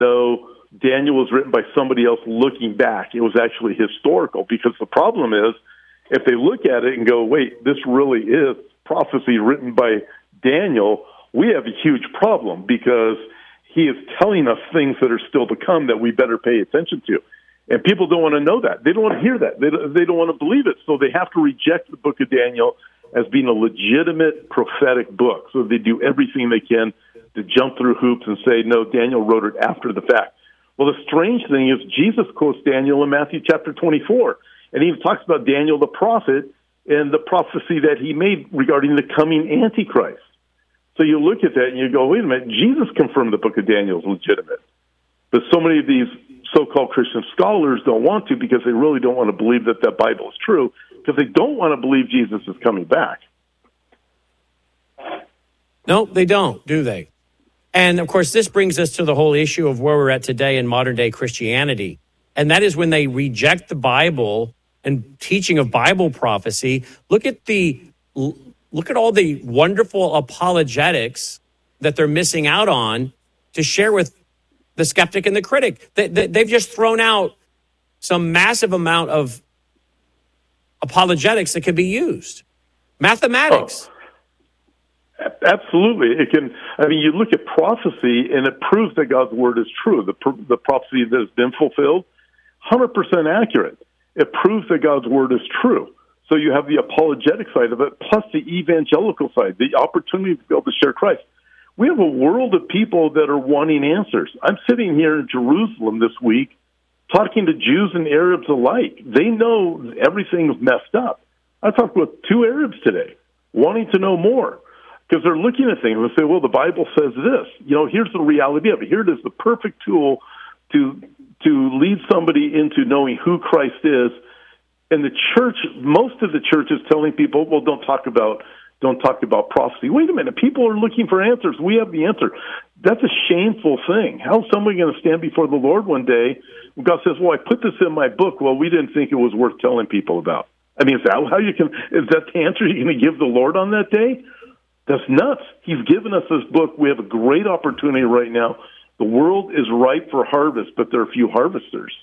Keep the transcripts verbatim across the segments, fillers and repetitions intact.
no, Daniel was written by somebody else looking back. It was actually historical, because the problem is, if they look at it and go, wait, this really is prophecy written by Daniel, we have a huge problem, because he is telling us things that are still to come that we better pay attention to. And people don't want to know that. They don't want to hear that. They don't, they don't want to believe it. So they have to reject the book of Daniel as being a legitimate prophetic book. So they do everything they can to jump through hoops and say, no, Daniel wrote it after the fact. Well, the strange thing is Jesus quotes Daniel in Matthew chapter twenty-four. And he even talks about Daniel the prophet and the prophecy that he made regarding the coming Antichrist. So you look at that and you go, wait a minute, Jesus confirmed the book of Daniel is legitimate. But so many of these so-called Christian scholars don't want to, because they really don't want to believe that the Bible is true, because they don't want to believe Jesus is coming back. No, they don't, do they? And, of course, this brings us to the whole issue of where we're at today in modern-day Christianity. And that is when they reject the Bible and teaching of Bible prophecy. Look at the look at all the wonderful apologetics that they're missing out on to share with the skeptic and the critic. They, they, they've just thrown out some massive amount of apologetics that can be used. Mathematics. Oh, absolutely. It can. I mean, you look at prophecy, and it proves that God's word is true. The, the prophecy that has been fulfilled, one hundred percent accurate. It proves that God's word is true. So you have the apologetic side of it, plus the evangelical side, the opportunity to be able to share Christ. We have a world of people that are wanting answers. I'm sitting here in Jerusalem this week talking to Jews and Arabs alike. They know everything's messed up. I talked with two Arabs today wanting to know more, because they're looking at things and say, well, the Bible says this. You know, here's the reality of it. Here it is, the perfect tool to to lead somebody into knowing who Christ is. And the church, most of the church is telling people, well, don't talk about don't talk about prophecy. Wait a minute, people are looking for answers. We have the answer. That's a shameful thing. How is somebody going to stand before the Lord one day when God says, well, I put this in my book. Well, we didn't think it was worth telling people about. I mean, is that how you can, is that the answer you're going to give the Lord on that day? That's nuts. He's given us this book. We have a great opportunity right now. The world is ripe for harvest, but there are few harvesters.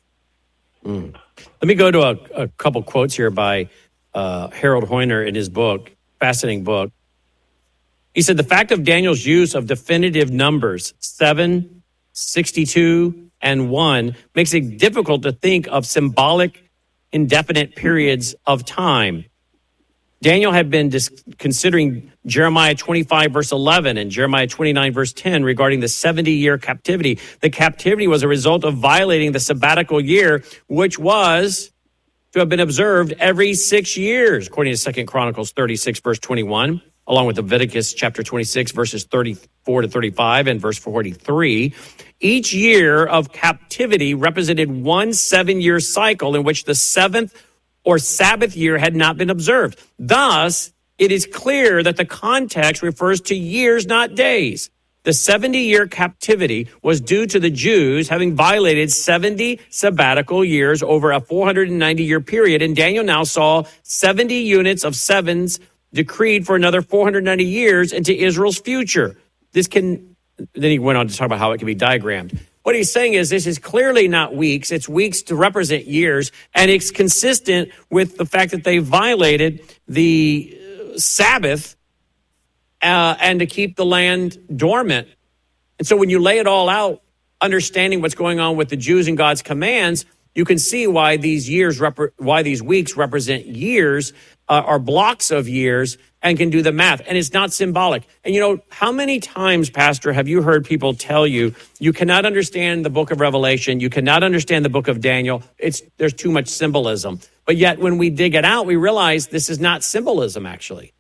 Mm. Let me go to a, a couple quotes here by uh, Harold Hoyner in his book, fascinating book. He said, the fact of Daniel's use of definitive numbers, seven, sixty-two, and one, makes it difficult to think of symbolic, indefinite periods of time. Daniel had been dis- considering Jeremiah twenty-five, verse eleven, and Jeremiah twenty-nine, verse ten, regarding the seventy-year captivity. The captivity was a result of violating the sabbatical year, which was to have been observed every six years, according to Second Chronicles thirty-six, verse twenty-one, along with Leviticus chapter twenty-six, verses thirty-four to thirty-five, and verse forty-three. Each year of captivity represented one seven-year cycle in which the seventh or Sabbath year had not been observed. Thus, it is clear that the context refers to years, not days. The seventy-year captivity was due to the Jews having violated seventy sabbatical years over a four hundred ninety-year period, and Daniel now saw seventy units of sevens decreed for another four hundred ninety years into Israel's future. This can, then he went on to talk about how it can be diagrammed. What he's saying is this is clearly not weeks. It's weeks to represent years, and it's consistent with the fact that they violated the Sabbath uh, and to keep the land dormant. And so when you lay it all out, understanding what's going on with the Jews and God's commands, you can see why these years, rep- why these weeks represent years, uh, or blocks of years, and can do the math. And it's not symbolic. And you know, how many times, Pastor, have you heard people tell you, you cannot understand the book of Revelation, you cannot understand the book of Daniel, it's there's too much symbolism. But yet when we dig it out, we realize this is not symbolism, actually.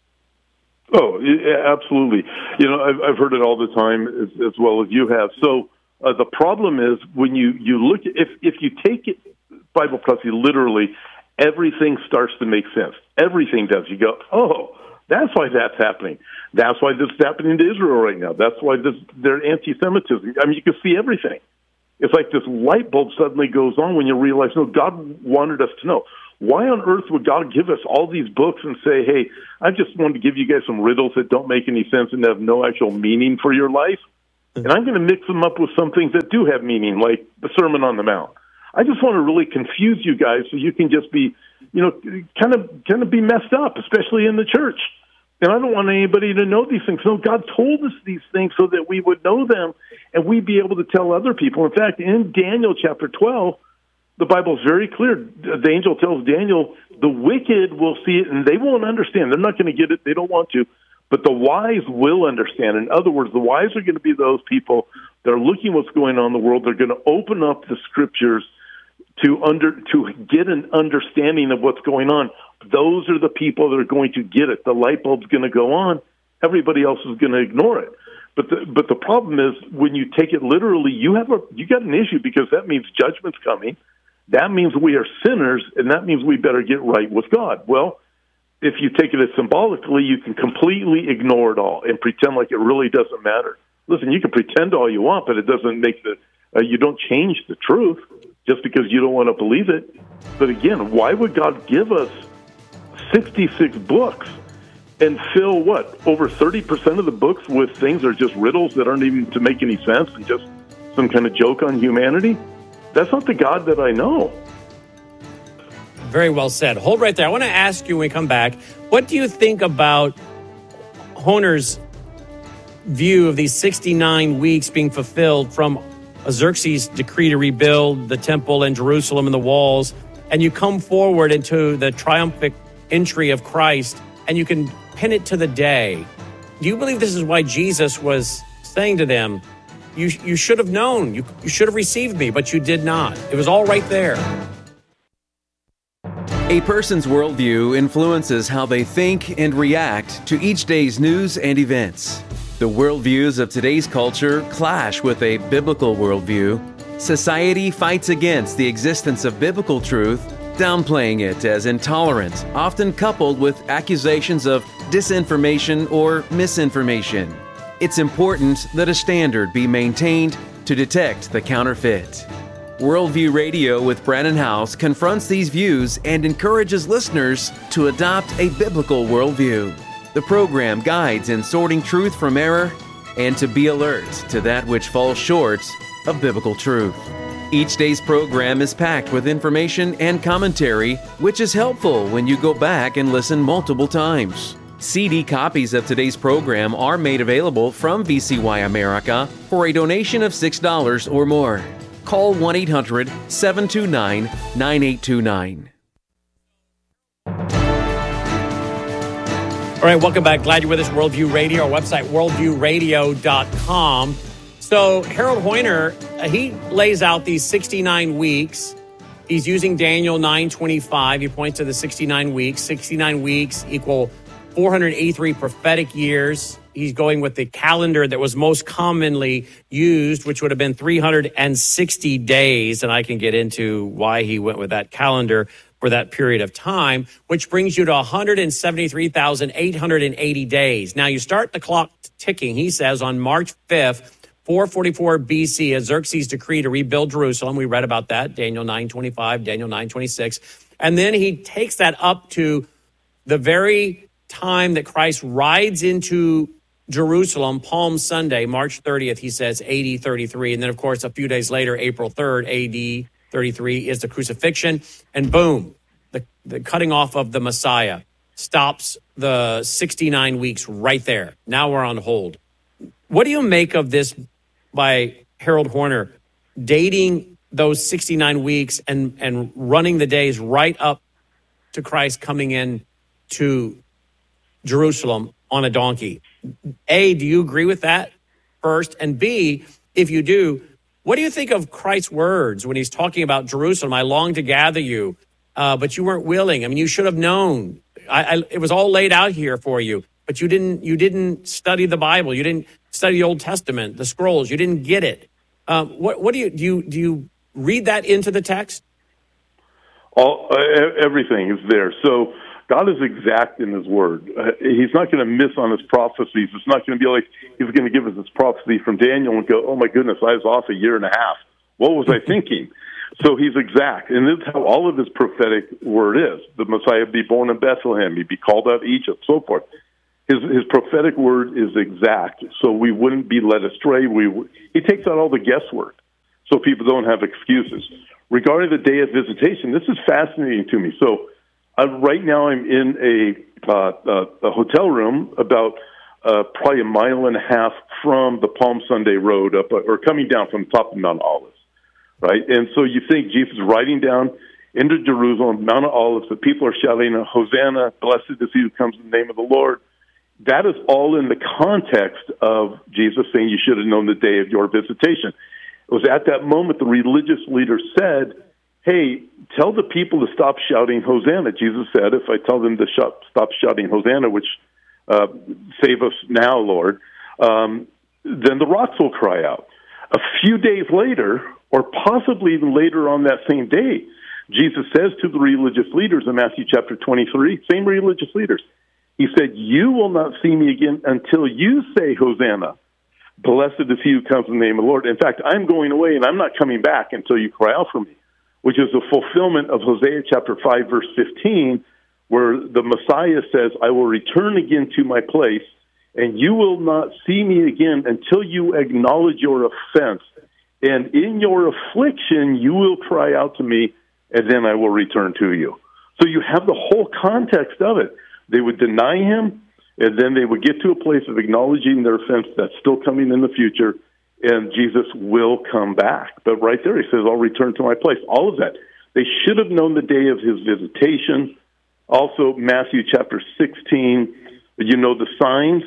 Oh, yeah, absolutely. You know, I've, I've heard it all the time, as, as well as you have. So uh, the problem is when you, you look, if, if you take it, Bible prophecy literally, everything starts to make sense. Everything does. You go, oh, that's why that's happening. That's why this is happening to Israel right now. That's why this, they're anti-Semitism. I mean, you can see everything. It's like this light bulb suddenly goes on when you realize, no, God wanted us to know. Why on earth would God give us all these books and say, hey, I just wanted to give you guys some riddles that don't make any sense and have no actual meaning for your life? and I'm going to mix them up with some things that do have meaning, like the Sermon on the Mount. I just want to really confuse you guys so you can just be, you know, kind of kind of be messed up, especially in the church. And I don't want anybody to know these things. No, God told us these things so that we would know them and we'd be able to tell other people. In fact, in Daniel chapter twelve, the Bible is very clear. The angel tells Daniel, the wicked will see it and they won't understand. They're not going to get it. They don't want to. But the wise will understand. In other words, the wise are going to be those people that are looking what's going on in the world. They're going to open up the scriptures to under to get an understanding of what's going on. Those are the people that are going to get it. The light bulb's going to go on. Everybody else is going to ignore it. But the, but the problem is when you take it literally, you have a you got an issue because that means judgment's coming. That means we are sinners, and that means we better get right with God. Well, if you take it as symbolically, you can completely ignore it all and pretend like it really doesn't matter. Listen, you can pretend all you want, but it doesn't make the uh, you don't change the truth just because you don't want to believe it. But again, why would God give us sixty-six books and fill, what, over thirty percent of the books with things that are just riddles that aren't even to make any sense and just some kind of joke on humanity? That's not the God that I know. Very well said. Hold right there. I want to ask you when we come back, what do you think about Hoehner's view of these sixty-nine weeks being fulfilled from Xerxes' decree to rebuild the temple and Jerusalem and the walls, and you come forward into the triumphant entry of Christ, and you can pin it to the day? Do you believe this is why Jesus was saying to them, you you should have known, you, you should have received me, but you did not? It was all right there. A person's worldview influences how they think and react to each day's news and events. The worldviews of today's culture clash with a biblical worldview. Society fights against the existence of biblical truth, downplaying it as intolerant, often coupled with accusations of disinformation or misinformation. It's important that a standard be maintained to detect the counterfeit. Worldview Radio with Brannon Howse confronts these views and encourages listeners to adopt a biblical worldview. The program guides in sorting truth from error and to be alert to that which falls short of biblical truth. Each day's program is packed with information and commentary, which is helpful when you go back and listen multiple times. C D copies of today's program are made available from V C Y America for a donation of six dollars or more. Call one eight hundred seven two nine nine eight two nine. All right, welcome back. Glad you're with us. Worldview Radio, our website, worldview radio dot com. So Harold Hoehner, uh, he lays out these sixty-nine weeks. He's using Daniel nine twenty-five. He points to the sixty-nine weeks. sixty-nine weeks equal four hundred eighty-three prophetic years. He's going with the calendar that was most commonly used, which would have been three hundred sixty days. And I can get into why he went with that calendar for that period of time, which brings you to one hundred seventy-three thousand eight hundred eighty days. Now, you start the clock ticking, he says, on March fifth, four forty-four B C, as Xerxes' decree to rebuild Jerusalem. We read about that, Daniel nine twenty-five, Daniel nine twenty-six. And then he takes that up to the very time that Christ rides into Jerusalem, Palm Sunday, March thirtieth, he says, A D thirty-three. And then, of course, a few days later, April third, A D thirty-three, is the crucifixion. And boom, the, the cutting off of the Messiah stops the sixty-nine weeks right there. Now we're on hold. What do you make of this by Harold Hoehner, dating those sixty-nine weeks and, and running the days right up to Christ coming in to Jerusalem on a donkey? A, do you agree with that first? And B, if you do, what do you think of Christ's words when he's talking about Jerusalem? I long to gather you, uh, but you weren't willing. I mean, you should have known. I, I, it was all laid out here for you, but you didn't. You didn't study the Bible. You didn't study the Old Testament, the scrolls. You didn't get it. Um, what, what do you do? You do you read that into the text? All uh, everything is there. So God is exact in his word. Uh, he's not going to miss on his prophecies. It's not going to be like he's going to give us this prophecy from Daniel and go, oh, my goodness, I was off a year and a half. What was I thinking? So he's exact. And this is how all of his prophetic word is. The Messiah be born in Bethlehem. He'd be called out of Egypt, so forth. His his prophetic word is exact, so we wouldn't be led astray. We he takes out all the guesswork, so people don't have excuses. Regarding the day of visitation, this is fascinating to me. So uh, right now I'm in a, uh, uh, a hotel room about uh, probably a mile and a half from the Palm Sunday Road, up uh, or coming down from the top of Mount Olives, right? And so you think Jesus is riding down into Jerusalem, Mount Olives, the people are shouting, Hosanna, blessed is he who comes in the name of the Lord. That is all in the context of Jesus saying you should have known the day of your visitation. It was at that moment the religious leader said, hey, tell the people to stop shouting Hosanna. Jesus said, if I tell them to sh- stop shouting Hosanna, which uh, save us now, Lord, um, then the rocks will cry out. A few days later, or possibly even later on that same day, Jesus says to the religious leaders in Matthew chapter twenty-three, same religious leaders, he said, you will not see me again until you say Hosanna. Blessed is he who comes in the name of the Lord. In fact, I'm going away and I'm not coming back until you cry out for me, which is the fulfillment of Hosea chapter five, verse fifteen, where the Messiah says, I will return again to my place, and you will not see me again until you acknowledge your offense. And in your affliction, you will cry out to me, and then I will return to you. So you have the whole context of it. They would deny him, and then they would get to a place of acknowledging their offense that's still coming in the future, and Jesus will come back. But right there, he says, I'll return to my place. All of that. They should have known the day of his visitation. Also, Matthew chapter sixteen, you know the signs.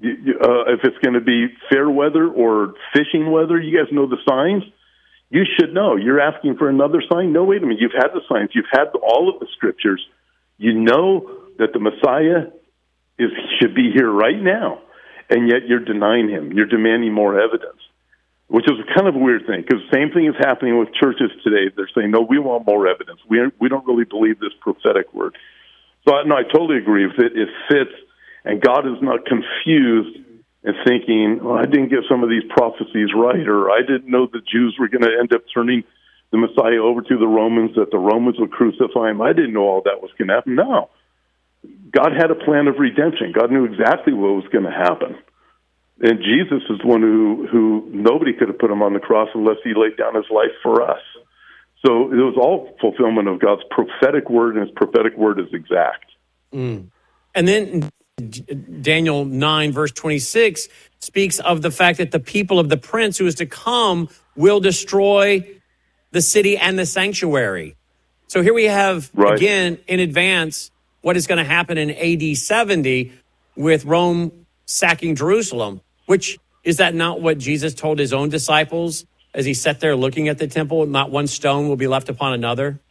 Uh, if it's going to be fair weather or fishing weather, you guys know the signs. You should know. You're asking for another sign? No, wait a minute. You've had the signs. You've had all of the scriptures. You know that the Messiah is should be here right now, and yet you're denying him. You're demanding more evidence, which is kind of a weird thing, because the same thing is happening with churches today. They're saying, no, we want more evidence. We we don't really believe this prophetic word. So, no, I totally agree with it. It fits, and God is not confused and thinking, well, I didn't get some of these prophecies right, or I didn't know the Jews were going to end up turning the Messiah over to the Romans, that the Romans would crucify him. I didn't know all that was going to happen. No. God had a plan of redemption. God knew exactly what was going to happen. And Jesus is the one who, who nobody could have put him on the cross unless he laid down his life for us. So it was all fulfillment of God's prophetic word, and his prophetic word is exact. Mm. And then Daniel nine, verse twenty-six, speaks of the fact that the people of the prince who is to come will destroy the city and the sanctuary. So here we have, right, again, in advance, what is going to happen in A D seventy with Rome sacking Jerusalem, which, is that not what Jesus told his own disciples as he sat there looking at the temple? Not one stone will be left upon another?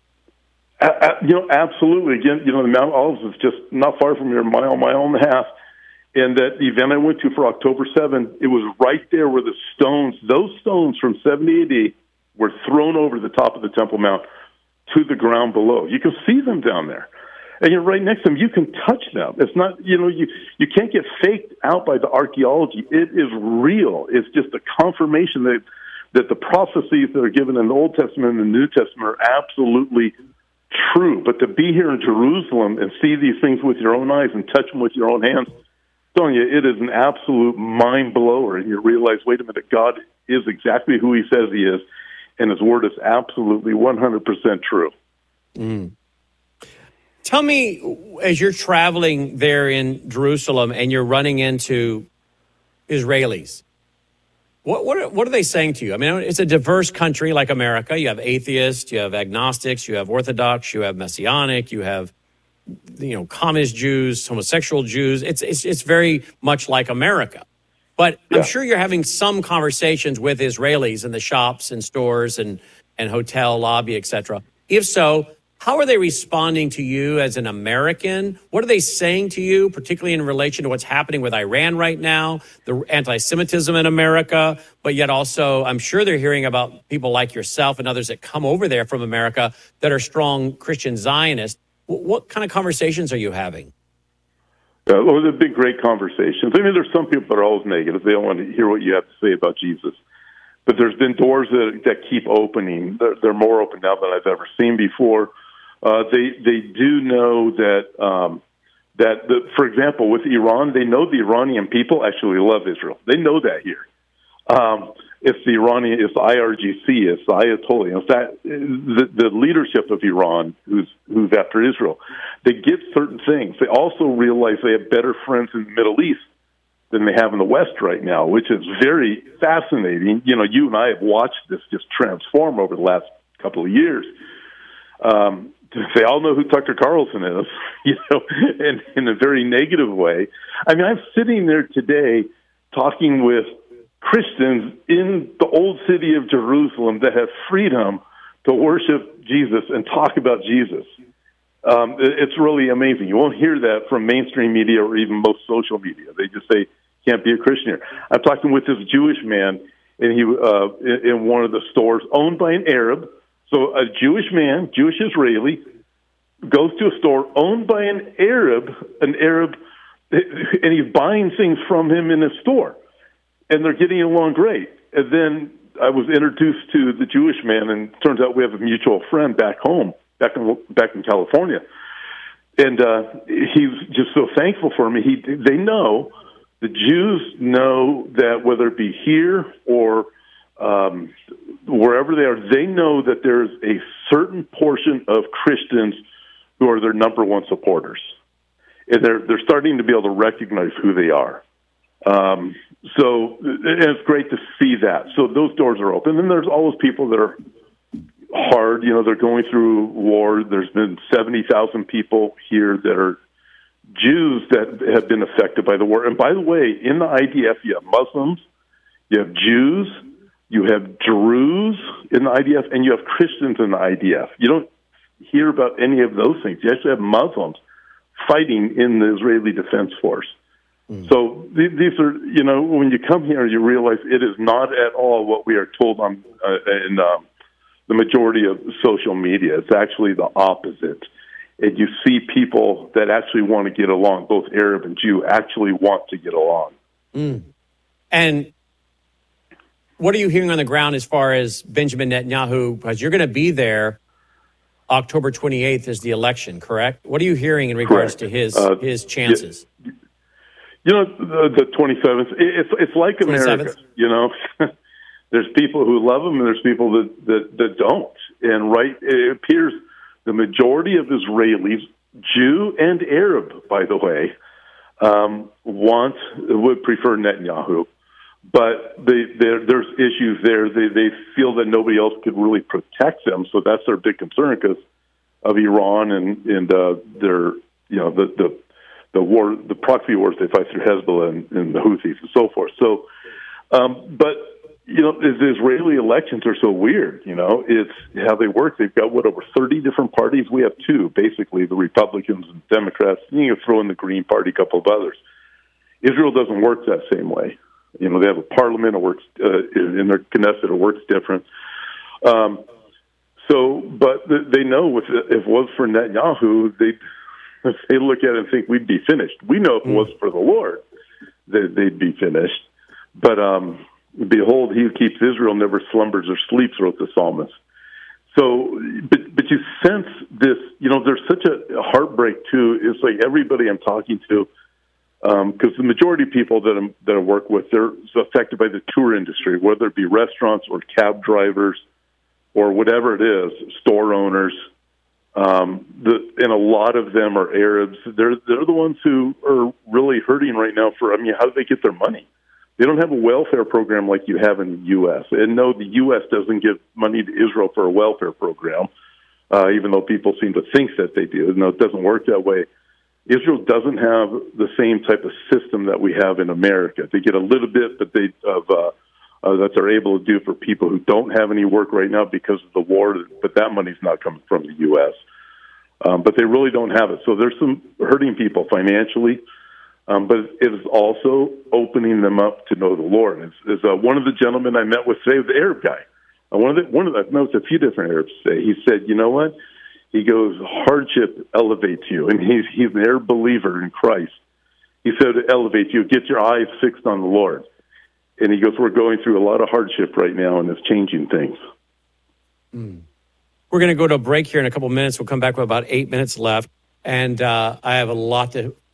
Uh, uh, you know, absolutely. Again, you know, the Mount Olives is just not far from here, a mile, mile and a half. And that event I went to for October seventh, it was right there where the stones, those stones from seventy A D were thrown over the top of the Temple Mount to the ground below. You can see them down there. And you're right next to them. You can touch them. It's not, you know, you, you can't get faked out by the archaeology. It is real. It's just a confirmation that that the prophecies that are given in the Old Testament and the New Testament are absolutely true. But to be here in Jerusalem and see these things with your own eyes and touch them with your own hands, I'm telling you, it is an absolute mind blower. And you realize, wait a minute, God is exactly who he says he is, and his word is absolutely one hundred percent true. Mm. Tell me, as you're traveling there in Jerusalem and you're running into Israelis, what what are, what are they saying to you? I mean, it's a diverse country like America. You have atheists, you have agnostics, you have Orthodox, you have Messianic, you have, you know, communist Jews, homosexual Jews. It's it's it's very much like America. But yeah. I'm sure you're having some conversations with Israelis in the shops and stores and, and hotel lobby, et cetera. If so, how are they responding to you as an American? What are they saying to you, particularly in relation to what's happening with Iran right now, the anti-Semitism in America, but yet also I'm sure they're hearing about people like yourself and others that come over there from America that are strong Christian Zionists. What kind of conversations are you having? Uh, well, they've been great conversations. I mean, there's some people that are always negative. They don't want to hear what you have to say about Jesus. But there's been doors that, that keep opening. They're, they're more open now than I've ever seen before. Uh, they they do know that um, that, the, for example, with Iran, they know the Iranian people actually love Israel. They know that here. Um, it's the Iranian, it's the I R G C, it's the Ayatollah, it's that, the, the leadership of Iran who's who's after Israel. They get certain things. They also realize they have better friends in the Middle East than they have in the West right now, which is very fascinating. You know, you and I have watched this just transform over the last couple of years. Um, they all know who Tucker Carlson is, you know, in, in a very negative way. I mean, I'm sitting there today talking with Christians in the old city of Jerusalem that have freedom to worship Jesus and talk about Jesus. Um, it's really amazing. You won't hear that from mainstream media or even most social media. They just say, can't be a Christian here. I'm talking with this Jewish man, and he uh, in one of the stores owned by an Arab. So a Jewish man, Jewish Israeli, goes to a store owned by an Arab, an Arab, and he's buying things from him in his store. And they're getting along great. And then I was introduced to the Jewish man, and it turns out we have a mutual friend back home, back in back in California. And uh, he's just so thankful for me. He, they know, the Jews know that whether it be here or um, wherever they are, they know that there's a certain portion of Christians who are their number one supporters. And they're, they're starting to be able to recognize who they are. Um, so and it's great to see that. So those doors are open. And there's all those people that are hard. You know, they're going through war. There's been seventy thousand people here that are Jews that have been affected by the war. And by the way, in the I D F, you have Muslims, you have Jews, you have Druze in the I D F, and you have Christians in the I D F. You don't hear about any of those things. You actually have Muslims fighting in the Israeli Defense Force. Mm. So th- these are, you know, when you come here, you realize it is not at all what we are told on uh, in um, the majority of social media. It's actually the opposite. And you see people that actually want to get along, both Arab and Jew, actually want to get along. Mm. And what are you hearing on the ground as far as Benjamin Netanyahu? Because you're going to be there October twenty-eighth is the election, correct? What are you hearing in regards correct. to his uh, his chances? You, you know, the, the twenty-seventh, it's, it's like America, you know. There's people who love him and there's people that, that, that don't. And right, it appears the majority of Israelis, Jew and Arab, by the way, um, want, would prefer Netanyahu. But they, there's issues there. They, they feel that nobody else could really protect them. So that's their big concern because of Iran and, and uh, their, you know, the, the, the war, the proxy wars they fight through Hezbollah and, and the Houthis and so forth. So, um, but, you know, the Israeli elections are so weird, you know, it's how they work. They've got, what, over thirty different parties? We have two, basically, the Republicans and Democrats. You can throw in the Green Party, a couple of others. Israel doesn't work that same way. You know, they have a parliament, it works, uh, in their Knesset, it works different. Um, so, but they know if, if it was for Netanyahu, they'd, they look at it and think we'd be finished. We know if it was for the Lord, that they'd be finished. But, um, behold, he who keeps Israel never slumbers or sleeps, wrote the psalmist. So, but, but you sense this, you know, there's such a heartbreak, too. It's like everybody I'm talking to, because um, the majority of people that, I'm, that I work with, they're affected by the tour industry, whether it be restaurants or cab drivers or whatever it is, store owners. Um, the, and a lot of them are Arabs. They're, they're the ones who are really hurting right now for, I mean, how do they get their money? They don't have a welfare program like you have in the U S. And no, the U S doesn't give money to Israel for a welfare program, uh, even though people seem to think that they do. No, it doesn't work that way. Israel doesn't have the same type of system that we have in America. They get a little bit, but they of uh, uh, that they're able to do for people who don't have any work right now because of the war. But that money's not coming from the U S. Um, but they really don't have it. So there's some hurting people financially. Um, but it is also opening them up to know the Lord. It's, it's uh, one of the gentlemen I met with today, the Arab guy. Uh, one of the one of the, I've noticed a few different Arabs today. He said, "You know what?" He goes, "Hardship elevates you," and he's he's an Arab believer in Christ. He said, "It elevates you. Get your eyes fixed on the Lord." And he goes, "We're going through a lot of hardship right now, and it's changing things." Mm. We're going to go to a break here in a couple minutes. We'll come back with about eight minutes left, and uh, I have a lot to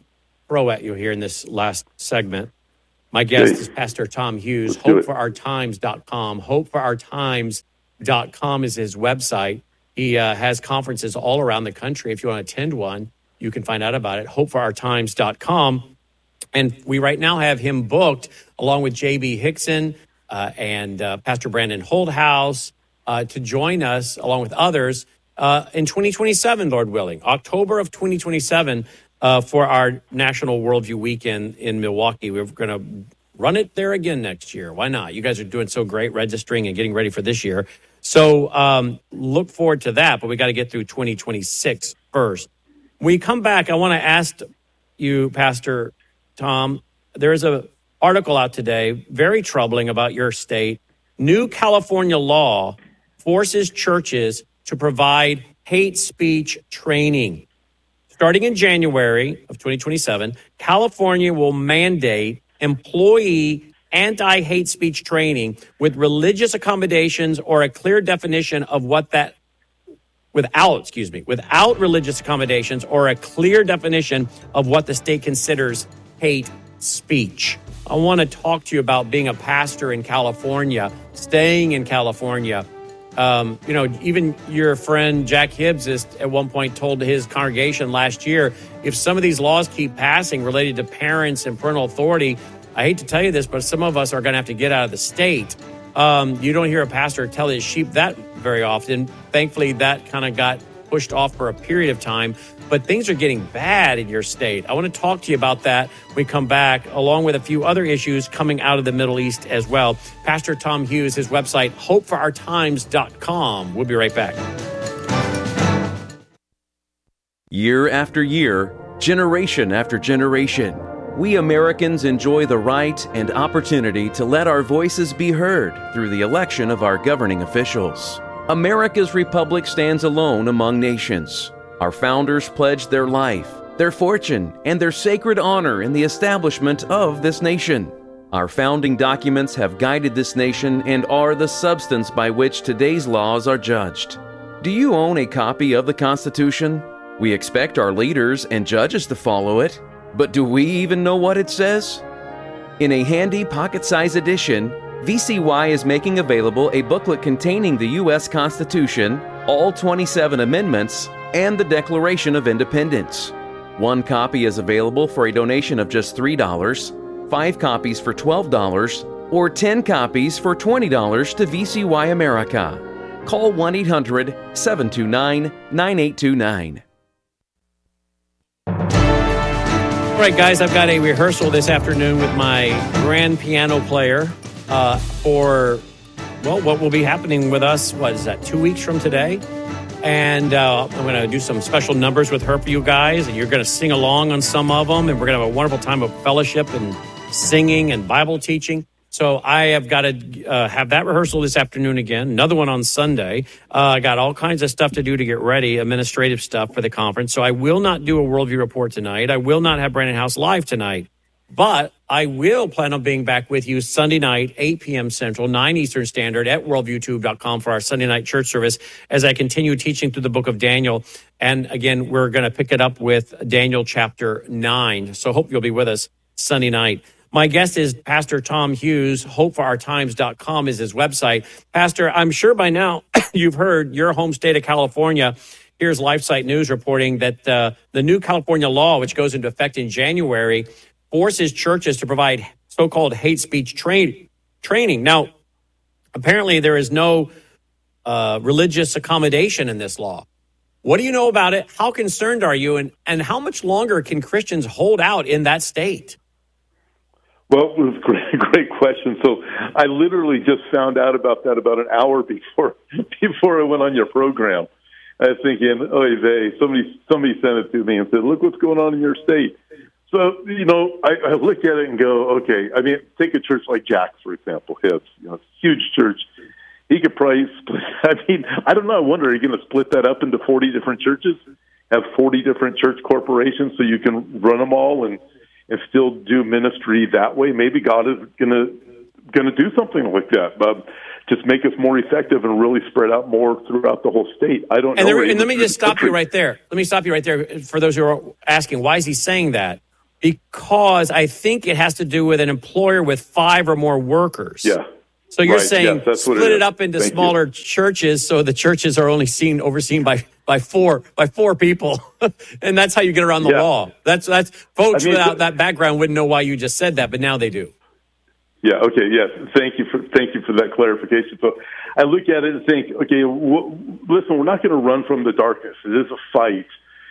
throw at you here in this last segment. My guest is Pastor Tom Hughes, hope for our times dot com. hope for our times dot com is his website. He uh, has conferences all around the country. If you want to attend one, you can find out about it, hope for our times dot com. And we right now have him booked along with J B Hickson uh, and uh, Pastor Brandon Holdhouse uh, to join us along with others uh, in twenty twenty-seven, Lord willing, October of twenty twenty-seven uh, for our National Worldview Weekend in Milwaukee. We're going to run it there again next year. Why not? You guys are doing so great registering and getting ready for this year. So um, look forward to that, but we got to get through twenty twenty-six first. When we come back, I want to ask you, Pastor Tom, there's an article out today, very troubling about your state. New California law forces churches to provide hate speech training. Starting in January of twenty twenty-seven, California will mandate employee anti-hate speech training with religious accommodations or a clear definition of what that without, excuse me, without religious accommodations or a clear definition of what the state considers hate speech. I want to talk to you about being a pastor in California, staying in California. Um, you know, even your friend Jack Hibbs is at one point told his congregation last year, if some of these laws keep passing related to parents and parental authority, I hate to tell you this, but some of us are going to have to get out of the state. Um, you don't hear a pastor tell his sheep that very often. Thankfully, that kind of got pushed off for a period of time, but things are getting bad in your state. I want to talk to you about that when we come back, along with a few other issues coming out of the Middle East as well. Pastor Tom Hughes, his website, hope for our times dot com. We'll be right back. Year after year, generation after generation, we Americans enjoy the right and opportunity to let our voices be heard through the election of our governing officials. America's republic stands alone among nations. Our founders pledged their life, their fortune, and their sacred honor in the establishment of this nation. Our founding documents have guided this nation and are the substance by which today's laws are judged. Do you own a copy of the Constitution? We expect our leaders and judges to follow it. But do we even know what it says? In a handy pocket-sized edition, V C Y is making available a booklet containing the U S Constitution, all twenty-seven amendments, and the Declaration of Independence. One copy is available for a donation of just three dollars, five copies for twelve dollars, or ten copies for twenty dollars to V C Y America. Call one eight hundred, seven two nine, nine eight two nine. All right, guys, I've got a rehearsal this afternoon with my grand piano player uh, for, well, what will be happening with us, what is that, two weeks from today? And uh, I'm going to do some special numbers with her for you guys, and you're going to sing along on some of them, and we're going to have a wonderful time of fellowship and singing and Bible teaching. So I have got to uh, have that rehearsal this afternoon again, another one on Sunday. Uh, I got all kinds of stuff to do to get ready, administrative stuff for the conference. So I will not do a Worldview Report tonight. I will not have Brandon House live tonight. But I will plan on being back with you Sunday night, eight p.m. Central, nine Eastern Standard at worldview tube dot com for our Sunday night church service as I continue teaching through the book of Daniel. And again, we're going to pick it up with Daniel chapter nine. So hope you'll be with us Sunday night. My guest is Pastor Tom Hughes. hope for our times dot com is his website. Pastor, I'm sure by now you've heard your home state of California. Here's LifeSite News reporting that uh, the new California law, which goes into effect in January, forces churches to provide so-called hate speech tra- training. Now, apparently there is no uh, religious accommodation in this law. What do you know about it? How concerned are you? And, and how much longer can Christians hold out in that state? Well, it was a great, great question. So I literally just found out about that about an hour before before I went on your program. I was thinking, oh, they, somebody somebody sent it to me and said, look what's going on in your state. So, you know, I, I look at it and go, okay, I mean, take a church like Jack's, for example, his, you know, huge church. He could probably split, I mean, I don't know, I wonder, are you going to split that up into forty different churches, have forty different church corporations so you can run them all and and still do ministry that way? Maybe God is going to going to do something like that, but just make us more effective and really spread out more throughout the whole state. I don't and know. There, and let me just stop you right there. Let me stop you right there. For those who are asking, why is he saying that? because I think it has to do with an employer with five or more workers. Yeah. So you're right. saying yes, split it, it up into Thank smaller you. churches, so the churches are only seen overseen by, by four by four people, and that's how you get around the yeah. law. That's that's folks I mean, without that background wouldn't know why you just said that, but now they do. Yeah. Okay. Yes. Thank you for thank you for that clarification. So I look at it and think, okay, w- listen, we're not going to run from the darkness. It is a fight,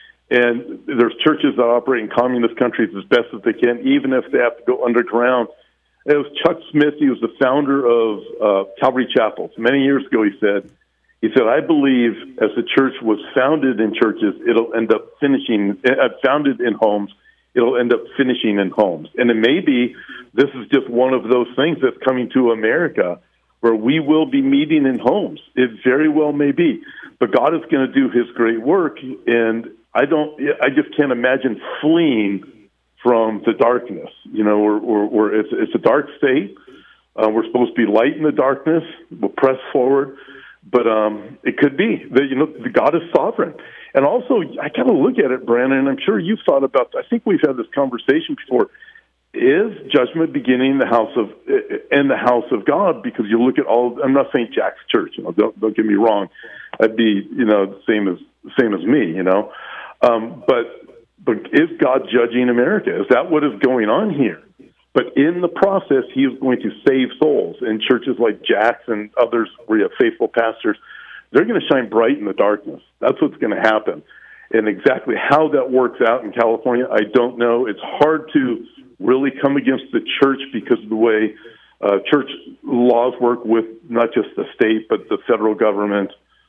and there's churches that operate in communist countries as best as they can, even if they have to go underground. It was Chuck Smith. He was the founder of uh, Calvary Chapels. Many years ago, he said, he said, I believe as the church was founded in churches, it'll end up finishing, uh, founded in homes, it'll end up finishing in homes. And it may be, this is just one of those things that's coming to America where we will be meeting in homes. It very well may be. But God is going to do his great work. And I don't, I just can't imagine fleeing from the darkness. You know, we're, we're, we're, it's, it's a dark state. Uh, we're supposed to be light in the darkness. We'll press forward. But um, it could be that, you know, God is sovereign. And also, I kind of look at it, Brandon, and I'm sure you've thought about, I think we've had this conversation before. Is judgment beginning in the house of in the house of God? Because you look at all. I'm not saying Jack's church. You know, don't don't get me wrong. I'd be, you know, the same as same as me. You know, um, but but is God judging America? Is that what is going on here? But in the process, He is going to save souls. And churches like Jack's and others, where you have faithful pastors, they're going to shine bright in the darkness. That's what's going to happen. And exactly how that works out in California, I don't know. It's hard to really come against the church because of the way uh, church laws work with not just the state, but the federal government.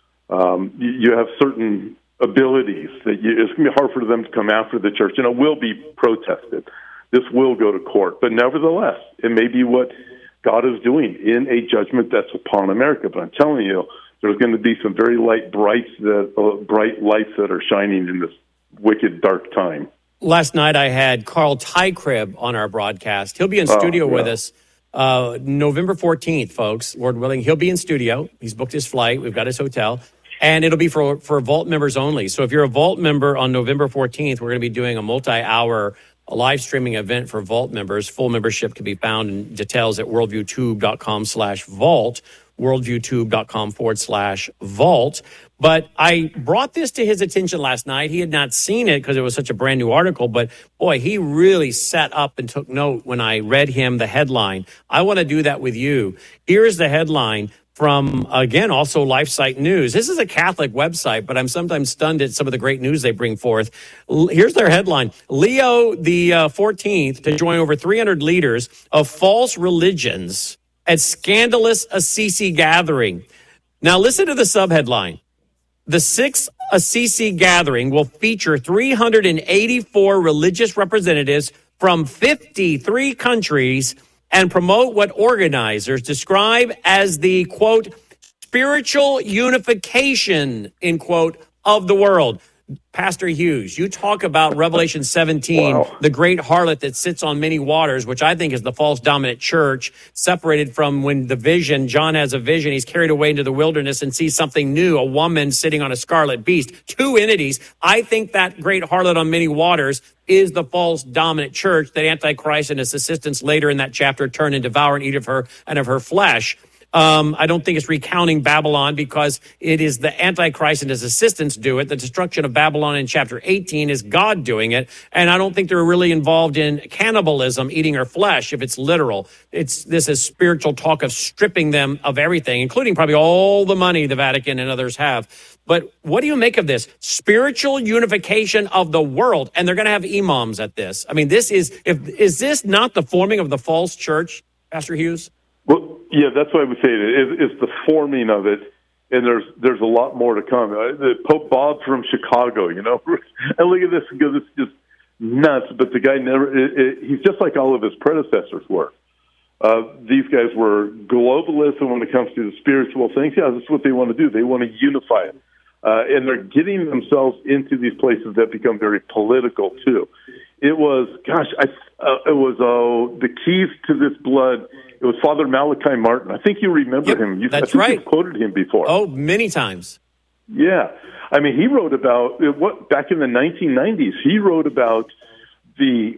Um, you, you have certain abilities that you, it's going to be hard for them to come after the church. And it will be protested. This will go to court. But nevertheless, it may be what God is doing in a judgment that's upon America. But I'm telling you, there's going to be some very light, bright, that, uh, bright lights that are shining in this wicked, dark time. Last night I had Carl Tykrib on our broadcast. He'll be in studio oh, yeah. with us uh, November fourteenth, folks, Lord willing. He'll be in studio. He's booked his flight. We've got his hotel. And it'll be for, for Vault members only. So if you're a Vault member on November fourteenth, we're going to be doing a multi-hour live streaming event for Vault members. Full membership can be found in details at worldviewtube.com slash vault, worldviewtube.com forward slash vault. But I brought this to his attention last night. He had not seen it because it was such a brand new article. But boy, he really sat up and took note when I read him the headline. I want to do that with you. Here's the headline from, again, also LifeSite News. This is a Catholic website, but I'm sometimes stunned at some of the great news they bring forth. Here's their headline. Leo the uh, fourteenth to join over three hundred leaders of false religions at scandalous Assisi gathering. Now listen to the subheadline. The sixth Assisi gathering will feature three hundred eighty-four religious representatives from fifty-three countries and promote what organizers describe as the, quote, spiritual unification, end quote, of the world. Pastor Hughes, you talk about Revelation seventeen, wow. the great harlot that sits on many waters, which I think is the false dominant church, separated from when the vision, John has a vision, he's carried away into the wilderness and sees something new, a woman sitting on a scarlet beast, two entities. I think that great harlot on many waters is the false dominant church that Antichrist and his assistants later in that chapter turn and devour and eat of her and of her flesh. Um, I don't think it's recounting Babylon because it is the Antichrist and his assistants do it. The destruction of Babylon in chapter eighteen is God doing it. And I don't think they're really involved in cannibalism, eating her flesh, if it's literal. It's this is spiritual talk of stripping them of everything, including probably all the money the Vatican and others have. But what do you make of this? Spiritual unification of the world. And they're going to have imams at this. I mean, this is, if, is this not the forming of the false church, Pastor Hughes? Well, yeah, that's why we say it. It's the forming of it, and there's there's a lot more to come. The Pope Bob from Chicago, you know, and look at this and go, this is just nuts. But the guy never, it, it, he's just like all of his predecessors were. Uh, these guys were globalists, and when it comes to the spiritual things, yeah, that's what they want to do. They want to unify it. Uh, and they're getting themselves into these places that become very political, too. It was, gosh, I, uh, it was uh, the keys to this blood. It was Father Malachi Martin. I think you remember yep, him. You, that's I think right. You've quoted him before. Oh, many times. Yeah. I mean, he wrote about, what back in the nineteen nineties, he wrote about the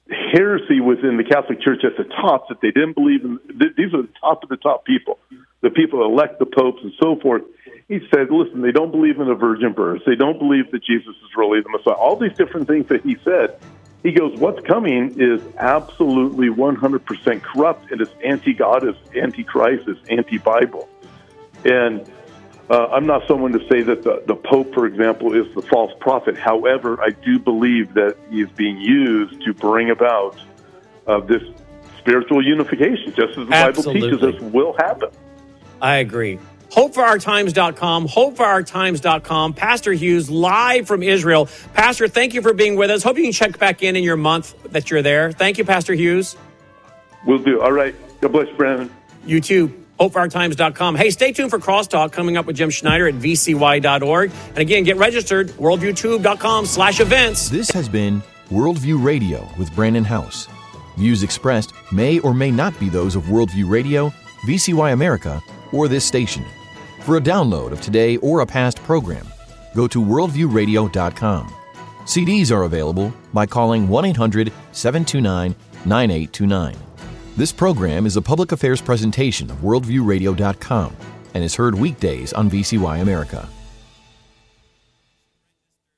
heresy within the Catholic Church at the top that they didn't believe in. These are the top of the top people, the people that elect the popes and so forth. He said, listen, they don't believe in a virgin birth. They don't believe that Jesus is really the Messiah. All these different things that he said. He goes, what's coming is absolutely one hundred percent corrupt, and it's anti-God, it's anti-Christ, it's anti-Bible. And uh, I'm not someone to say that the, the Pope, for example, is the false prophet. However, I do believe that he is being used to bring about uh, this spiritual unification, just as the Absolutely. Bible teaches us will happen. I agree. hope for our times dot com, hope for our times dot com. Pastor Hughes, live from Israel. Pastor, thank you for being with us. Hope you can check back in in your month that you're there. Thank you, Pastor Hughes. Will do. All right. God bless you, Brandon. You too. hope for our times dot com. Hey, stay tuned for Crosstalk coming up with Jim Schneider at v c y dot org. And again, get registered, worldview tube dot com slash events. This has been Worldview Radio with Brandon House. Views expressed may or may not be those of Worldview Radio, V C Y America, or this station. For a download of today or a past program, go to worldview radio dot com. C Ds are available by calling one eight hundred seven two nine nine eight two nine. This program is a public affairs presentation of worldview radio dot com and is heard weekdays on V C Y America.